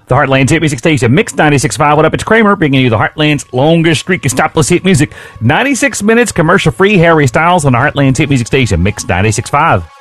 The Heartland's hit music station, Mix 96.5. What up? It's Kramer, bringing you the Heartland's longest streak of stopless hit music. 96 minutes, commercial-free, Harry Styles on the Heartland's hit music station, Mix 96.5.